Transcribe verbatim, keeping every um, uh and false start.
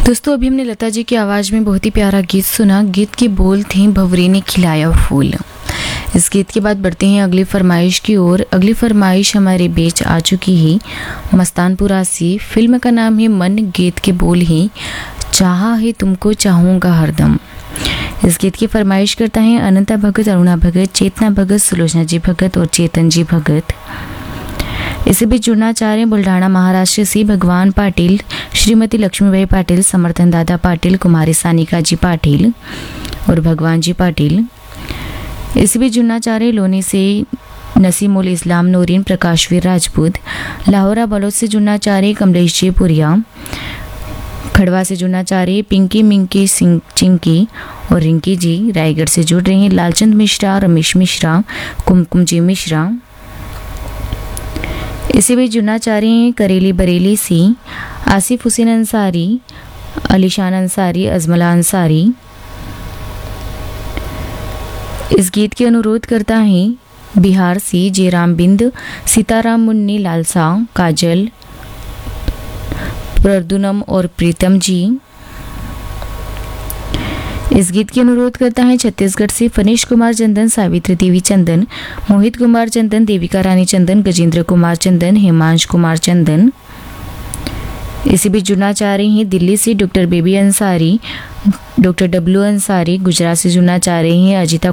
दोस्तों अभी हमने लता जी की आवाज़ में बहुत ही प्यारा गीत सुना। गीत के बोल थे भंवरे ने खिलाया फूल। इस गीत के बाद बढ़ते हैं अगली फरमाइश की ओर। अगली फरमाइश हमारे बीच आ चुकी है मस्तानपुरा से। फिल्म का नाम है मन, गीत के बोल ही चाहा है तुमको चाहूँगा हरदम। इस गीत की फरमाइश करता है अनंता भगत, अरुणा भगत, चेतना भगत, सुलोचना जी भगत और चेतन जी भगत। इसे भी जुड़ना चाह रहे हैं बुल्ढाना महाराष्ट्र से भगवान पाटिल, श्रीमती लक्ष्मीबाई पाटिल, समर्थन दादा पाटिल, कुमारी सानिका जी पाटिल और भगवान जी पाटिल। इसे भी जुड़ना चाह रहे लोनी से नसीमुल इस्लाम नूरीन, प्रकाशवीर राजपूत। लाहौरा बलोच से जुड़ना चाह रहे कमलेश जी पुरिया। खड़वा से जुड़ना चाह रहे पिंकी मिंकी सिंह चिंकी और रिंकी जी। रायगढ़ से जुड़ रहे हैं लालचंद मिश्रा, रमेश मिश्रा, कुमकुम जी मिश्रा। इसे भी जुड़ना चाह रहे हैं करेली बरेली से आसिफ हुसैन अंसारी, अलीशान अंसारी, अजमला अंसारी। इस गीत के अनुरोध करता है बिहार से जयराम बिंद, सीताराम मुन्नी, लालसा, काजल, प्रदुनम और प्रीतम जी। इस गीत की अनुरोध करता है छत्तीसगढ़ से फनीश कुमार चंदन, सावित्री देवी चंदन, मोहित कुमार चंदन, देविका रानी चंदन, गजेंद्र कुमार चंदन, हेमांश कुमार चंदन। इसे भी जुड़ना चाह रही हैं दिल्ली से doctor baby Ansari, doctor W Ansari. Gujarat से जुड़ना चाह रही हैं अजिता